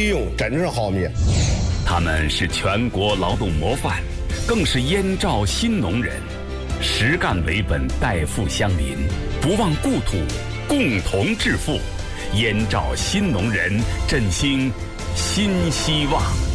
用，真是好米。 他们是全国劳动模范，更是燕赵新农人，实干为本，代富乡邻，不忘故土，共同致富。燕赵新农人振兴新希望。